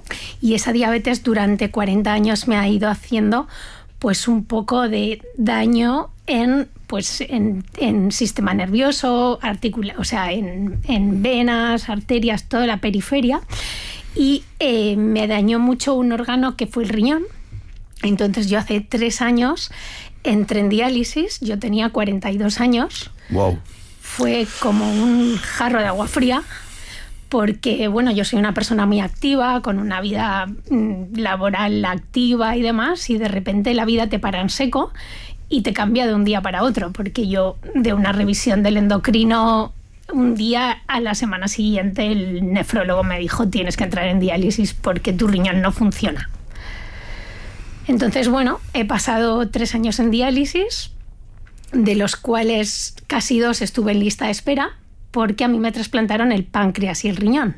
y esa diabetes durante cuarenta años me ha ido haciendo pues un poco de daño en, pues, en, en sistema nervioso, articula, o sea, en, en venas, arterias, toda la periferia, y eh, me dañó mucho un órgano que fue el riñón. Entonces yo hace tres años entré en diálisis, yo tenía cuarenta y dos años. Wow. Fue como un jarro de agua fría, porque bueno, yo soy una persona muy activa, con una vida mm, laboral activa y demás, y de repente la vida te para en seco y te cambia de un día para otro, porque yo de una revisión del endocrino, un día a la semana siguiente el nefrólogo me dijo: tienes que entrar en diálisis porque tu riñón no funciona. Entonces, bueno, he pasado tres años en diálisis, de los cuales casi dos estuve en lista de espera, porque a mí me trasplantaron el páncreas y el riñón.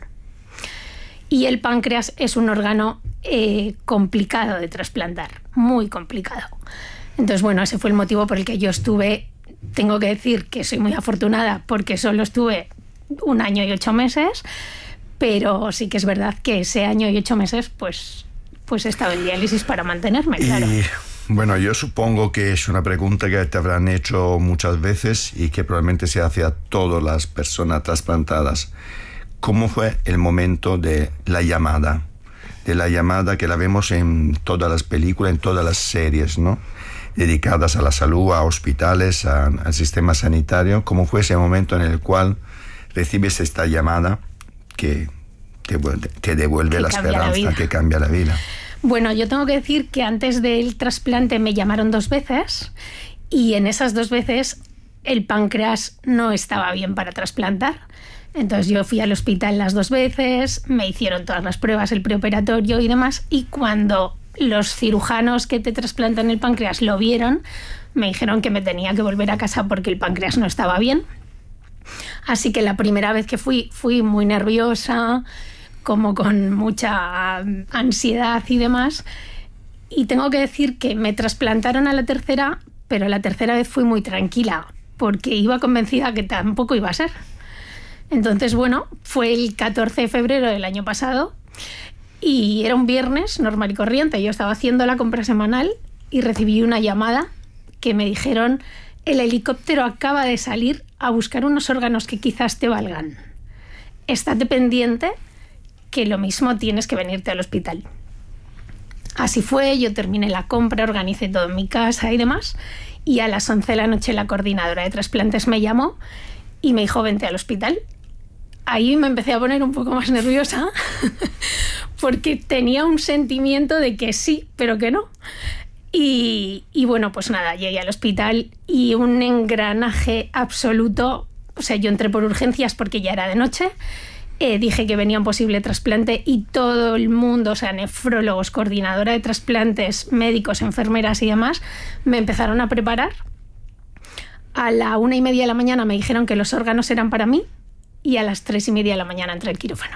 Y el páncreas es un órgano eh, complicado de trasplantar, muy complicado. Entonces, bueno, ese fue el motivo por el que yo estuve, tengo que decir que soy muy afortunada porque solo estuve un año y ocho meses, pero sí que es verdad que ese año y ocho meses, pues... pues he estado en diálisis para mantenerme, claro. Y bueno, yo supongo que es una pregunta que te habrán hecho muchas veces y que probablemente se hace a todas las personas trasplantadas. ¿Cómo fue el momento de la llamada? De la llamada que la vemos en todas las películas, en todas las series, ¿no? Dedicadas a la salud, a hospitales, a, al sistema sanitario. ¿Cómo fue ese momento en el cual recibes esta llamada que te, te devuelve que la esperanza, la que cambia la vida? Bueno, yo tengo que decir que antes del trasplante me llamaron dos veces, y en esas dos veces el páncreas no estaba bien para trasplantar. Entonces yo fui al hospital las dos veces, me hicieron todas las pruebas, el preoperatorio y demás, y cuando los cirujanos que te trasplantan el páncreas lo vieron, me dijeron que me tenía que volver a casa porque el páncreas no estaba bien. Así que la primera vez que fui, fui muy nerviosa, como con mucha ansiedad y demás. Y tengo que decir que me trasplantaron a la tercera, pero la tercera vez fui muy tranquila, porque iba convencida que tampoco iba a ser. Entonces, bueno, fue el catorce de febrero del año pasado y era un viernes normal y corriente. Yo estaba haciendo la compra semanal y recibí una llamada que me dijeron: el helicóptero acaba de salir a buscar unos órganos que quizás te valgan. Estate pendiente, que lo mismo tienes que venirte al hospital. Así fue, yo terminé la compra, organicé todo en mi casa y demás, y a las once de la noche la coordinadora de trasplantes me llamó y me dijo: vente al hospital. Ahí me empecé a poner un poco más nerviosa porque tenía un sentimiento de que sí, pero que no. Y, y bueno, pues nada, llegué al hospital y un engranaje absoluto. O sea, yo entré por urgencias porque ya era de noche. Eh, dije que venía un posible trasplante y todo el mundo, o sea, nefrólogos, coordinadora de trasplantes, médicos, enfermeras y demás, me empezaron a preparar A la una y media de la mañana me dijeron que los órganos eran para mí y a las tres y media de la mañana entré al quirófano.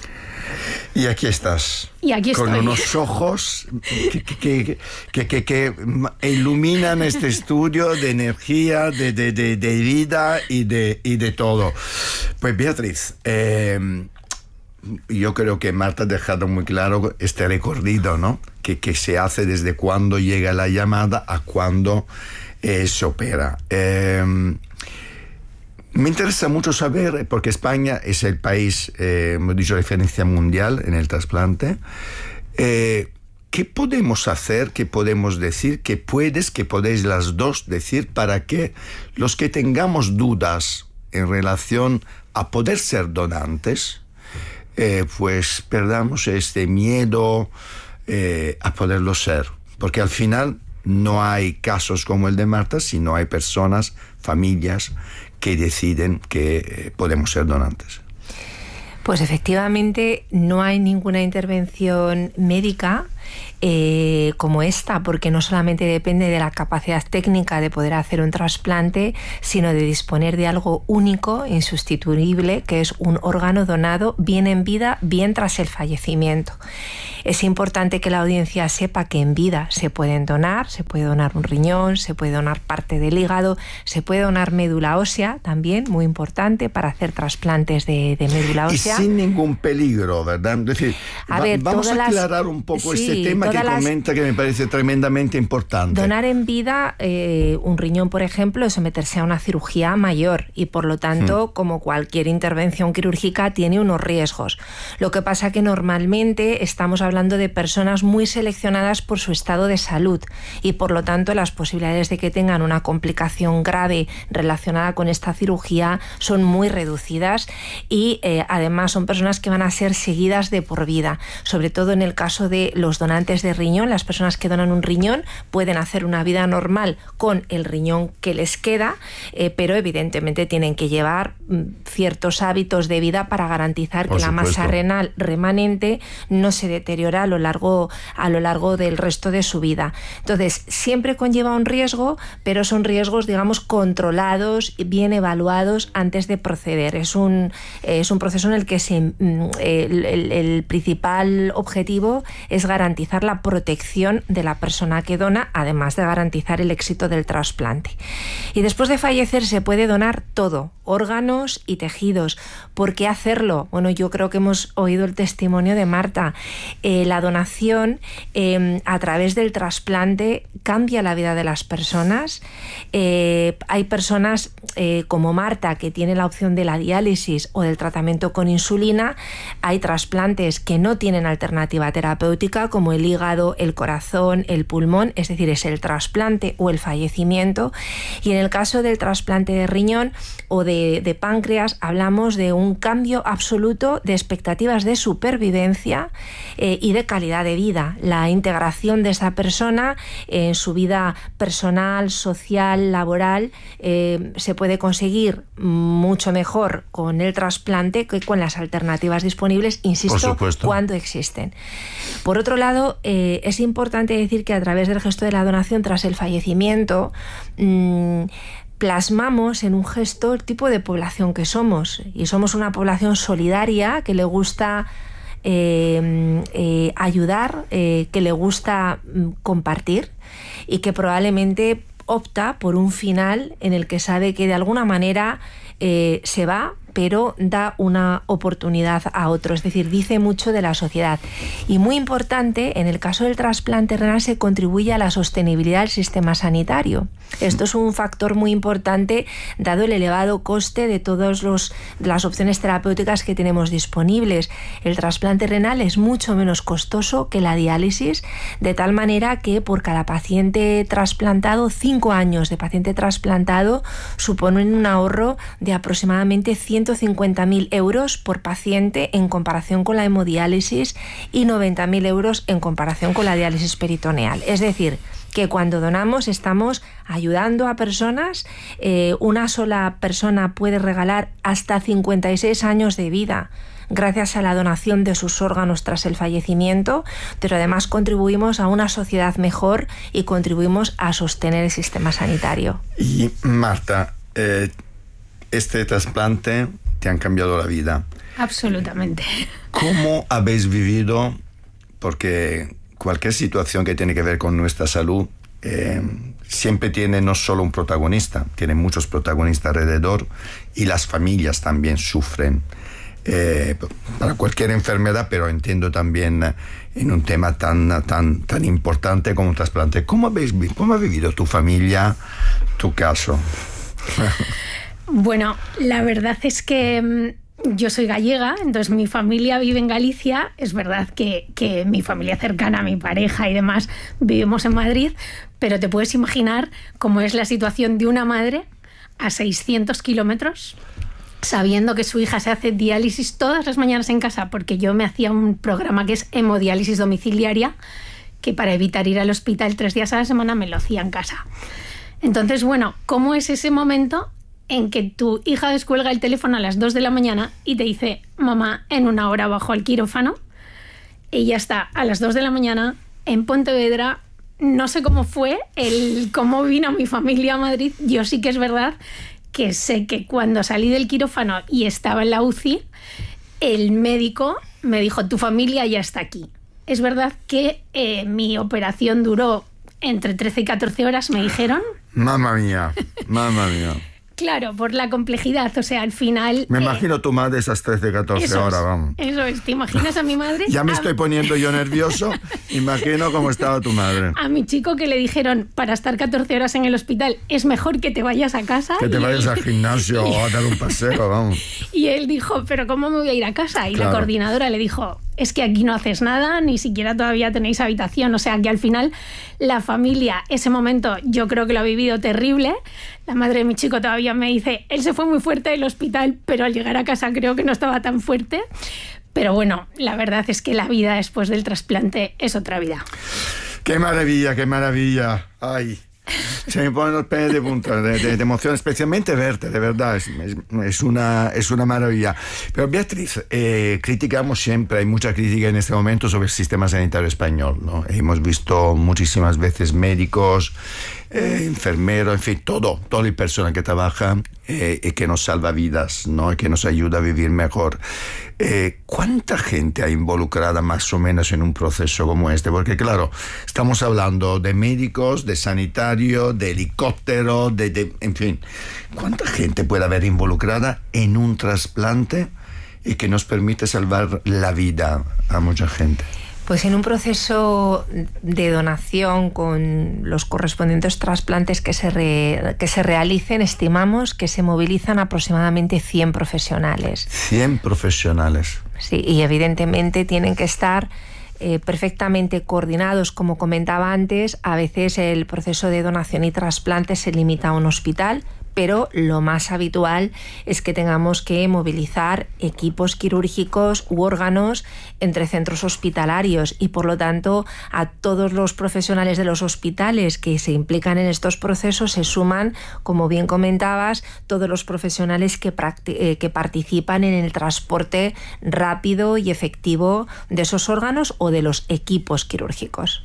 Y aquí estás. Y aquí con estoy. unos ojos que, que, que, que, que iluminan este estudio de energía, de, de, de, de vida y de, y de todo. Pues Beatriz, eh, yo creo que Marta ha dejado muy claro este recorrido, ¿no? Que, que se hace desde cuando llega la llamada a cuando eh, se opera. Eh, Me interesa mucho saber, porque España es el país, eh, hemos dicho, referencia mundial en el trasplante. Eh, ¿Qué podemos hacer, qué podemos decir, qué puedes, qué podéis las dos decir para que los que tengamos dudas en relación a poder ser donantes, eh, pues perdamos este miedo eh, a poderlo ser? Porque al final no hay casos como el de Marta, sino hay personas, familias, que deciden que eh, podemos ser donantes. Pues efectivamente no hay ninguna intervención médica eh, como esta, porque no solamente depende de la capacidad técnica de poder hacer un trasplante, sino de disponer de algo único, insustituible, que es un órgano donado bien en vida, bien tras el fallecimiento. Es importante que la audiencia sepa que en vida se pueden donar, se puede donar un riñón, se puede donar parte del hígado, se puede donar médula ósea también, muy importante para hacer trasplantes de, de médula ósea. Y sin ningún peligro, ¿verdad? Es decir, a va, ver, vamos a aclarar las, un poco sí, este tema que las, comenta, que me parece tremendamente importante. Donar en vida eh, un riñón, por ejemplo, es someterse a una cirugía mayor y por lo tanto, hmm. como cualquier intervención quirúrgica, tiene unos riesgos. Lo que pasa que normalmente estamos hablando de personas muy seleccionadas por su estado de salud y por lo tanto las posibilidades de que tengan una complicación grave relacionada con esta cirugía son muy reducidas y eh, además son personas que van a ser seguidas de por vida, sobre todo en el caso de los donantes de riñón. Las personas que donan un riñón pueden hacer una vida normal con el riñón que les queda, eh, pero evidentemente tienen que llevar mm, ciertos hábitos de vida para garantizar por que supuesto. La masa renal remanente no se deteriora a lo largo a lo largo del resto de su vida. Entonces, siempre conlleva un riesgo, pero son riesgos, digamos, controlados y bien evaluados antes de proceder. Es un, eh, es un proceso en el que se, mm, el, el, el principal objetivo es garantizar la protección de la persona que dona, además de garantizar el éxito del trasplante. Y después de fallecer se puede donar todo, órganos y tejidos. ¿Por qué hacerlo? Bueno, yo creo que hemos oído el testimonio de Marta. Eh, la donación eh, a través del trasplante cambia la vida de las personas. Eh, hay personas eh, como Marta que tiene la opción de la diálisis o del tratamiento con insulina. Hay trasplantes que no tienen alternativa terapéutica como el hígado, el corazón, el pulmón, es decir, es el trasplante o el fallecimiento. Y en el caso del trasplante de riñón o de, de páncreas hablamos de un cambio absoluto de expectativas de supervivencia eh, y de calidad de vida. La integración de esa persona en su vida personal, social, laboral eh, se puede conseguir mucho mejor con el trasplante que con las alternativas disponibles, insisto, cuando existen. Por otro lado, eh, es importante decir que a través del gesto de la donación tras el fallecimiento mmm, plasmamos en un gesto el tipo de población que somos, y somos una población solidaria que le gusta eh, eh, ayudar, eh, que le gusta mm, compartir y que probablemente opta por un final en el que sabe que de alguna manera eh, se va, pero da una oportunidad a otro, es decir, dice mucho de la sociedad. Y muy importante, en el caso del trasplante renal se contribuye a la sostenibilidad del sistema sanitario. Esto es un factor muy importante dado el elevado coste de todas los, las opciones terapéuticas que tenemos disponibles. El trasplante renal es mucho menos costoso que la diálisis, de tal manera que por cada paciente trasplantado, cinco años de paciente trasplantado suponen un ahorro de aproximadamente ciento cincuenta mil euros por paciente en comparación con la hemodiálisis y noventa mil euros en comparación con la diálisis peritoneal. Es decir, que cuando donamos estamos ayudando a personas. Eh, una sola persona puede regalar hasta cincuenta y seis años de vida gracias a la donación de sus órganos tras el fallecimiento, pero además contribuimos a una sociedad mejor y contribuimos a sostener el sistema sanitario. Y Marta, eh, este trasplante te han cambiado la vida. Absolutamente. ¿Cómo habéis vivido? Porque cualquier situación que tiene que ver con nuestra salud eh, siempre tiene no solo un protagonista, tiene muchos protagonistas alrededor, y las familias también sufren eh, para cualquier enfermedad, pero entiendo también eh, en un tema tan, tan, tan importante como un trasplante. ¿Cómo, habéis, ¿Cómo ha vivido tu familia tu caso? Bueno, la verdad es que yo soy gallega, entonces mi familia vive en Galicia. Es verdad que, que mi familia cercana, mi pareja y demás, vivimos en Madrid, pero te puedes imaginar cómo es la situación de una madre a seiscientos kilómetros, sabiendo que su hija se hace diálisis todas las mañanas en casa, porque yo me hacía un programa que es hemodiálisis domiciliaria, que para evitar ir al hospital tres días a la semana me lo hacía en casa. Entonces, bueno, ¿cómo es ese momento en que tu hija descuelga el teléfono a las dos de la mañana y te dice: mamá, en una hora bajo al quirófano? Ella está a las dos de la mañana en Pontevedra. No sé cómo fue, el cómo vino mi familia a Madrid. Yo sí que es verdad que sé que cuando salí del quirófano y estaba en la U C I, el médico me dijo: tu familia ya está aquí. Es verdad que eh, mi operación duró entre trece y catorce horas, me dijeron. Mamma mía, mamma mía. Claro, por la complejidad, o sea, al final... Me eh, imagino tu madre esas trece, catorce horas, vamos. Eso es, ¿te imaginas a mi madre? Ya me a, estoy poniendo yo nervioso, imagino cómo estaba tu madre. A mi chico, que le dijeron, para estar catorce horas en el hospital, es mejor que te vayas a casa. Que te vayas él, al gimnasio o a dar un paseo, vamos. Y él dijo, ¿pero cómo me voy a ir a casa? Y claro, la coordinadora le dijo, es que aquí no haces nada, ni siquiera todavía tenéis habitación. O sea, que al final la familia, ese momento, yo creo que lo ha vivido terrible. La madre de mi chico todavía me dice, él se fue muy fuerte del hospital, pero al llegar a casa creo que no estaba tan fuerte. Pero bueno, la verdad es que la vida después del trasplante es otra vida. ¡Qué maravilla, qué maravilla! ¡Ay! Se me ponen los pelos de punta de, de, de emoción, especialmente verte, de verdad, es, es, es, una, es una maravilla. Pero Beatriz, eh, criticamos siempre, hay mucha crítica en este momento sobre el sistema sanitario español, ¿no? Hemos visto muchísimas veces médicos, eh, enfermeros, en fin, todo, todo el personal que trabaja eh, y que nos salva vidas, ¿no? Y que nos ayuda a vivir mejor. Eh, ¿Cuánta gente hay involucrada más o menos en un proceso como este? Porque claro, estamos hablando de médicos, de sanitarios, de helicóptero, de, de, en fin. ¿Cuánta gente puede haber involucrada en un trasplante y que nos permite salvar la vida a mucha gente? Pues en un proceso de donación con los correspondientes trasplantes que se, re, que se realicen, estimamos que se movilizan aproximadamente cien profesionales. cien profesionales. Sí, y evidentemente tienen que estar eh, perfectamente coordinados. Como comentaba antes, a veces el proceso de donación y trasplante se limita a un hospital, pero lo más habitual es que tengamos que movilizar equipos quirúrgicos u órganos entre centros hospitalarios y, por lo tanto, a todos los profesionales de los hospitales que se implican en estos procesos se suman, como bien comentabas, todos los profesionales que, eh, que participan en el transporte rápido y efectivo de esos órganos o de los equipos quirúrgicos.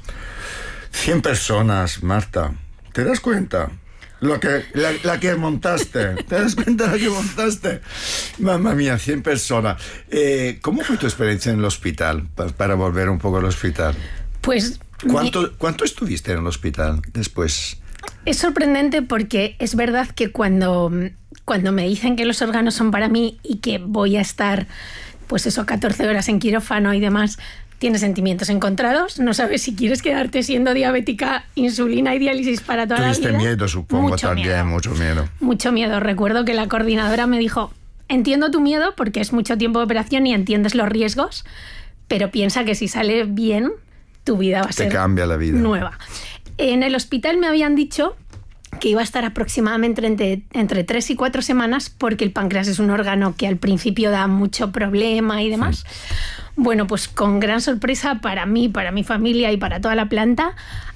cien personas, Marta. ¿Te das cuenta? Lo que, la, la que montaste, ¿te das cuenta de la que montaste? Mamma mía, cien personas. Eh, ¿Cómo fue tu experiencia en el hospital? Pa, para volver un poco al hospital. Pues... ¿Cuánto, mi... ¿Cuánto estuviste en el hospital después? Es sorprendente porque es verdad que cuando, cuando me dicen que los órganos son para mí y que voy a estar, pues eso, catorce horas en quirófano y demás... Tienes sentimientos encontrados, no sabes si quieres quedarte siendo diabética, insulina y diálisis para toda Tuviste la vida. Tuviste miedo, supongo, mucho también, miedo. mucho miedo. Mucho miedo. Recuerdo que la coordinadora me dijo, entiendo tu miedo porque es mucho tiempo de operación y entiendes los riesgos, pero piensa que si sale bien, tu vida va a Te ser cambia la vida. nueva. En el hospital me habían dicho que iba a estar aproximadamente entre, entre tres y cuatro semanas porque el páncreas es un órgano que al principio da mucho problema y demás. Sí. Bueno, pues con gran sorpresa para mí, para mi familia y para toda la planta,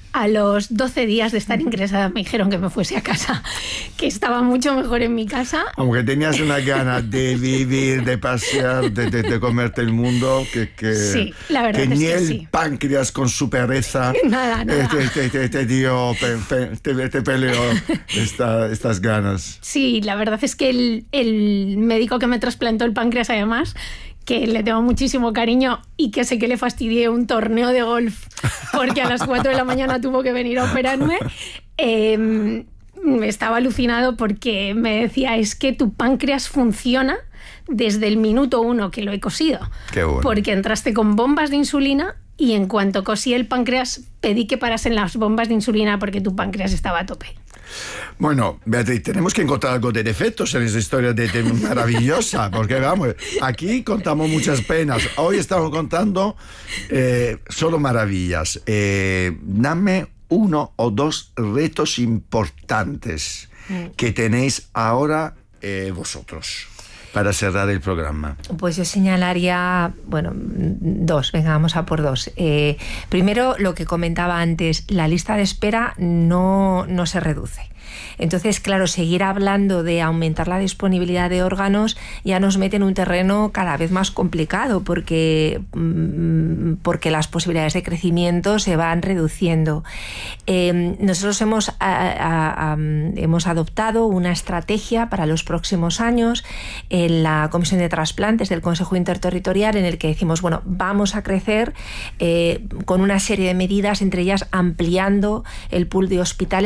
A los doce días de estar ingresada me dijeron que me fuese a casa, que estaba mucho mejor en mi casa. Aunque tenías una gana de vivir, de pasear, de, de, de comerte el mundo, que, que, sí, la verdad que es ni que el sí. páncreas con su pereza nada, nada. Te, te, te, te dio, pe, pe, te, te peleó esta, estas ganas. Sí, la verdad es que el, el médico que me trasplantó el páncreas, además, que le tengo muchísimo cariño y que sé que le fastidié un torneo de golf porque a las cuatro de la mañana tuvo que venir a operarme, eh, estaba alucinado porque me decía, es que tu páncreas funciona desde el minuto uno que lo he cosido. Qué bueno. Porque entraste con bombas de insulina y en cuanto cosí el páncreas pedí que parasen las bombas de insulina porque tu páncreas estaba a tope. Bueno, Beatriz, tenemos que encontrar algo de defectos en esa historia de, de maravillosa, porque vamos, aquí contamos muchas penas, hoy estamos contando eh, solo maravillas. Eh, dame uno o dos retos importantes que tenéis ahora eh, vosotros para cerrar el programa. Pues yo señalaría, bueno, dos, venga, vamos a por dos. Eh, primero, lo que comentaba antes, la lista de espera no, no se reduce. Entonces, claro, seguir hablando de aumentar la disponibilidad de órganos ya nos mete en un terreno cada vez más complicado porque, porque las posibilidades de crecimiento se van reduciendo. Eh, nosotros hemos, a, a, a, hemos adoptado una estrategia para los próximos años en la Comisión de Trasplantes del Consejo Interterritorial en el que decimos, bueno, vamos a crecer eh, con una serie de medidas, entre ellas ampliando el pool de hospitales